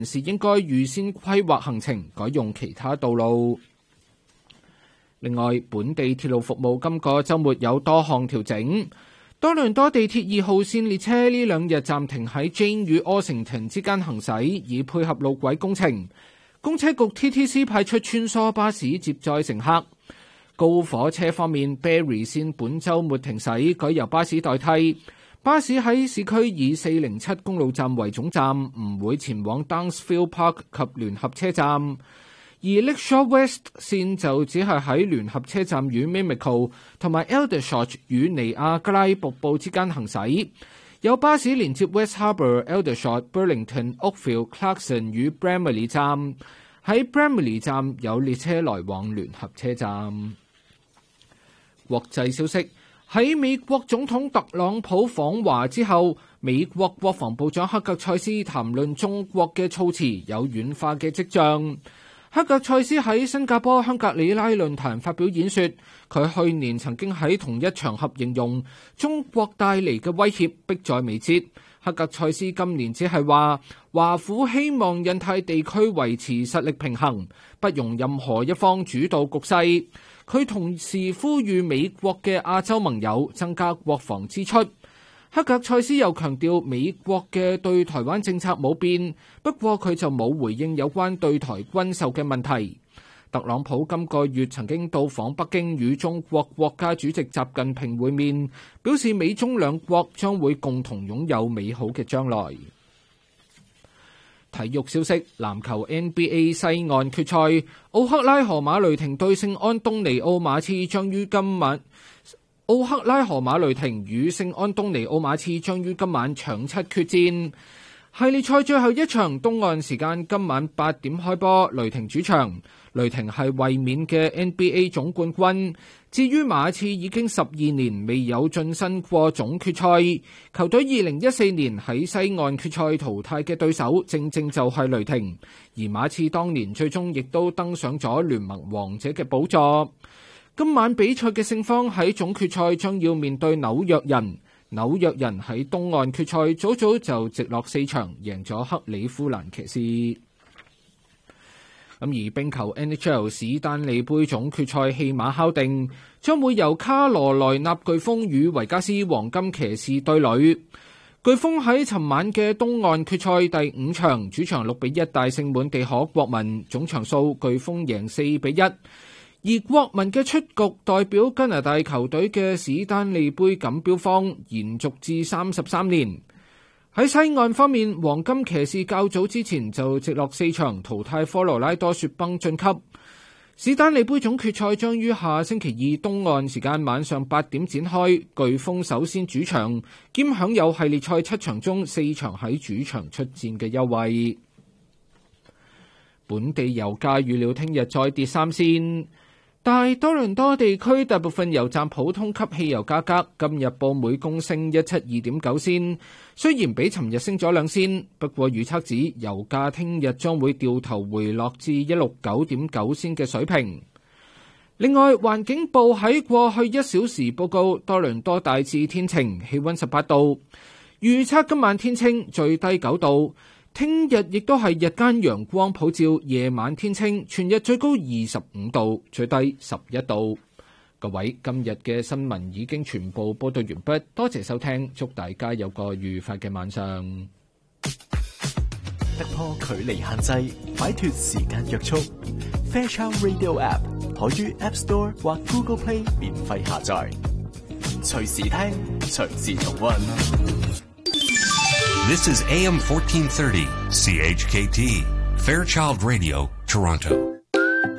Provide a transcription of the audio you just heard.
是應該預先規劃行程，改用其他道路。另外，本地鐵路服務今個週末有多項調整。多倫多地鐵2號線列車呢兩日暫停喺 Jane 與 Ossington 之間行駛，以配合路軌工程。公車局 TTC 派出穿梭巴士接載乘客。高火車方面 ，Barrie 線本週末停駛，改由巴士代替。巴士喺市區以407公路站為總站，唔會前往 Downsville Park 及聯合車站。而 Lakeshore West 線就只係喺聯合車站與 Mimico 同埋 Aldershot 與尼亞加拉瀑布之間行駛。有巴士連接 West Harbour、Aldershot、Burlington、Oakville、Clarkson 與 Bramalea 站。喺 Bramalea 站有列車來往聯合車站。國際消息，喺美國總統特朗普訪華之後，美國國防部長克格塞斯談論中國嘅措辭有軟化嘅跡象。克格塞斯喺新加坡香格里拉論壇發表演說，佢去年曾經喺同一場合形容中國帶嚟嘅威脅迫在眉睫。克格塞斯今年只係話，華府希望印太地區維持實力平衡，不容任何一方主導局勢。佢同時呼籲美國嘅亞洲盟友增加國防支出。克格塞斯又強調美國嘅對台灣政策冇變，不過佢就冇回應有關對台軍售嘅問題。特朗普今個月曾經到訪北京與中國國家主席習近平會面，表示美中兩國將會共同擁有美好嘅將來。體育消息，籃球 NBA 西岸決賽，奧克拉荷馬雷霆對聖安東尼奧馬刺將於今晚。奧克拉荷馬雷霆與聖安東尼奧馬刺將於今晚搶七決戰。系列賽最後一場東岸時間今晚8點開波，雷霆主場。雷霆係衛冕嘅 NBA 總冠軍。至於馬刺已經12年未有晉身過總決賽，球隊2014年喺西岸決賽淘汰嘅對手正正就係雷霆，而馬刺當年最終亦都登上咗聯盟王者嘅寶座。今晚比賽嘅勝方喺總決賽將要面對紐約人。紐約人喺東岸決賽早早就直落4場，贏咗克里夫蘭騎士。而冰球 NHL 史丹利杯總決賽戲碼敲定，將會由卡羅萊納颶風與維加斯黃金騎士對壘。颶風喺尋晚嘅東岸決賽第5場，主場6-1大勝滿地可國民，總場數颶風贏4-1。而國民嘅出局代表加拿大球隊嘅史丹利杯錦標方延續至33年。喺西岸方面，黃金騎士較早之前就直落4場淘汰科羅拉多雪崩晉級。史丹利杯總決賽將於下星期二東岸時間晚上8點展開，颶風首先主場，兼享有系列賽7場中4場喺主場出戰嘅優惠。本地油價預料聽日再跌3仙。大多倫多地區大部分油站普通級汽油價格今日報每公升172.9仙，雖然比尋日升咗2仙，不過預測指油價聽日將會掉頭回落至169.9仙嘅水平。另外，環境部喺過去1小時報告多倫多大致天晴，氣溫18度，預測今晚天清，最低9度。聽日亦都係日間陽光普照，夜晚天清，全日最高25度，最低11度。各位，今日嘅新聞已經全部報道完畢，多謝收聽，祝大家有個愉快嘅晚上。 突破距離限制，擺脫時間約束。Fairchild Radio App 可於 App Store 或 Google Play 免費下載，隨時聽，隨時重溫。 This is AM 1430, CHKT, Fairchild Radio, Toronto.